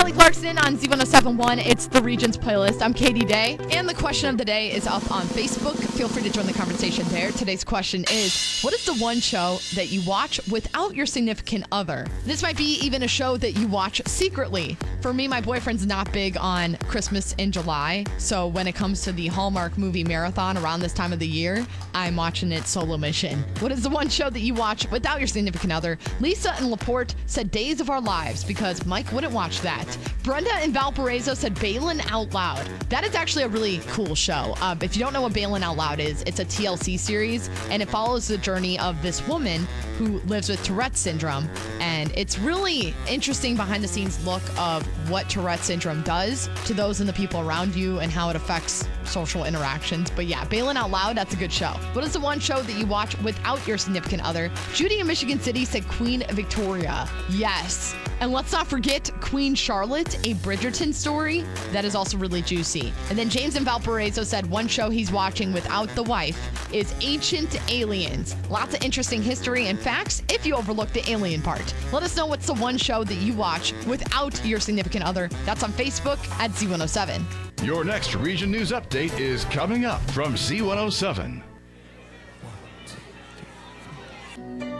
Kelly Clarkson on Z1071. It's the Regions playlist. I'm Katie Day, and the question of the day is up on Facebook. Feel free to join the conversation there. Today's question is, what is the one show that you watch without your significant other? This might be even a show that you watch secretly. For me, my boyfriend's not big on Christmas in July, so when it comes to the Hallmark movie marathon around this time of the year, I'm watching it solo mission. What is the one show that you watch without your significant other? Lisa in LaPorte said Days of Our Lives because Mike wouldn't watch that. Brenda in Valparaiso said Balin Out Loud. That is actually a really cool show. If you don't know what Balin Out Loud is, it's a TLC series, and it follows the journey of this woman who lives with Tourette's syndrome. And it's really interesting behind the scenes look of what Tourette's syndrome does to those and the people around you and how it affects social interactions. But yeah, Balin Out Loud, that's a good show. What is the one show that you watch without your significant other? Judy in Michigan City said Queen Victoria. Yes. And let's not forget Queen Charlotte, a Bridgerton story. That is also really juicy. And then James in Valparaiso said one show he's watching without the wife is Ancient Aliens. Lots of interesting history and facts if you overlook the alien part. Let us know what's the one show that you watch without your significant other. That's on Facebook at Z107. Your next Region News Update is coming up from Z107.